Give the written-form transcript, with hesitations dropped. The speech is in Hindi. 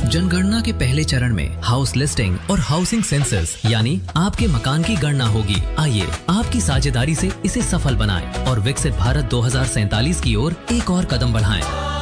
जनगणना के पहले चरण में हाउस लिस्टिंग और हाउसिंग सेंसस यानी आपके मकान की गणना होगी। आइए आपकी साझेदारी से इसे सफल बनाएं और विकसित भारत 2047 की ओर एक और कदम बढ़ाएं।